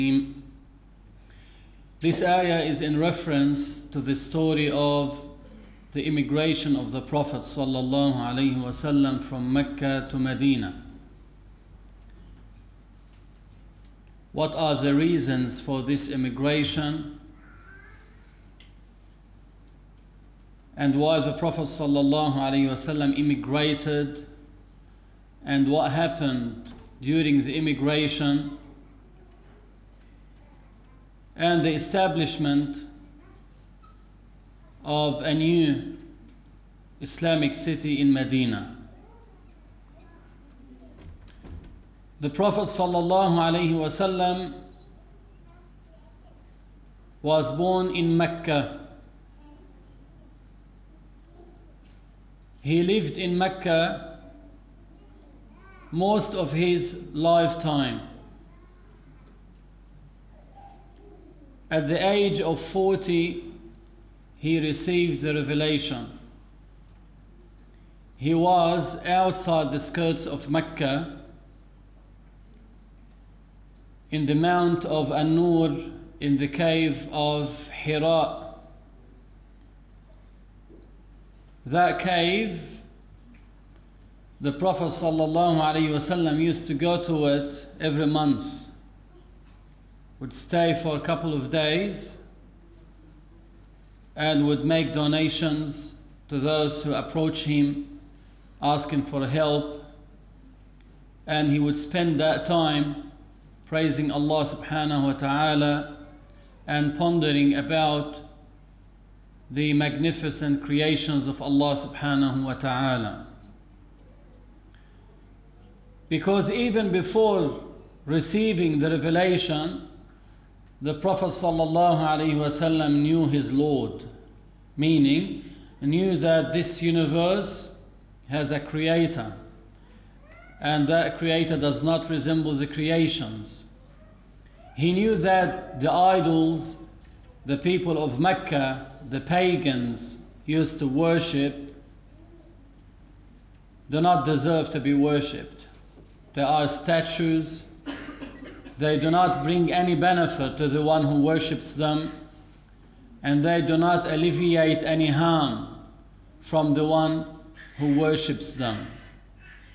This ayah is in reference to the story of the immigration of the Prophet ﷺ from Mecca to Medina. What are the reasons for this immigration? And why the Prophet ﷺ immigrated, and what happened during the immigration and the establishment of a new Islamic city in Medina. The Prophet ﷺ was born in Mecca. He lived in Mecca most of his lifetime. At the age of 40, he received the revelation. He was outside the skirts of Mecca in the Mount of An-Nur, in the cave of Hira. That cave, the Prophet ﷺ used to go to it every month, would stay for a couple of days and would make donations to those who approach him asking for help, and he would spend that time praising Allah subhanahu wa ta'ala and pondering about the magnificent creations of Allah subhanahu wa ta'ala. Because even before receiving the revelation, the Prophet ﷺ knew his Lord, meaning knew that this universe has a creator, and that creator does not resemble the creations. He knew that the idols the people of Mecca, the pagans, used to worship do not deserve to be worshipped. They are statues. They do not bring any benefit to the one who worships them, and they do not alleviate any harm from the one who worships them.